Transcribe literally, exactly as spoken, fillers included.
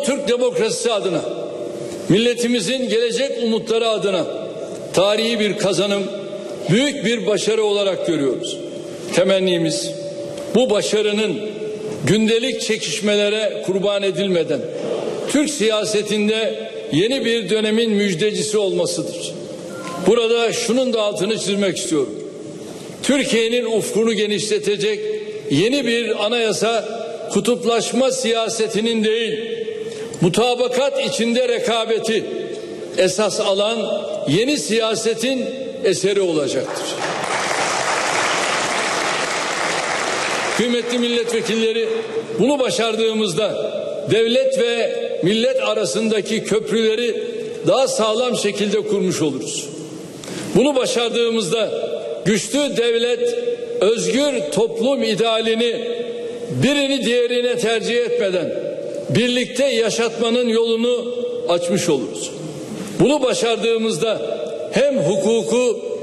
Türk demokrasisi adına, milletimizin gelecek umutları adına tarihi bir kazanım, büyük bir başarı olarak görüyoruz. Temennimiz bu başarının gündelik çekişmelere kurban edilmeden Türk siyasetinde yeni bir dönemin müjdecisi olmasıdır. Burada şunun da altını çizmek istiyorum. Türkiye'nin ufkunu genişletecek yeni bir anayasa kutuplaşma siyasetinin değil, mutabakat içinde rekabeti esas alan yeni siyasetin eseri olacaktır. Kıymetli milletvekilleri, bunu başardığımızda devlet ve millet arasındaki köprüleri daha sağlam şekilde kurmuş oluruz. Bunu başardığımızda güçlü devlet, özgür toplum idealini birini diğerine tercih etmeden birlikte yaşatmanın yolunu açmış oluruz. Bunu başardığımızda hem hukuku